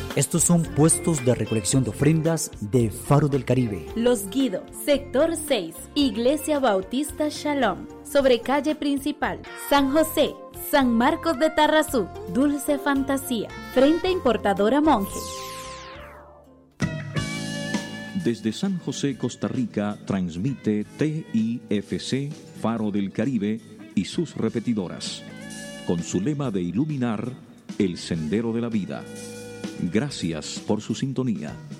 Estos son puestos de recolección de ofrendas de Faro del Caribe. Los Guido, sector 6, Iglesia Bautista Shalom, sobre calle principal, San José, San Marcos de Tarrazú, Dulce Fantasía, frente a Importadora Monje. Desde San José, Costa Rica, transmite TIFC Faro del Caribe y sus repetidoras, con su lema de iluminar el sendero de la vida. Gracias por su sintonía.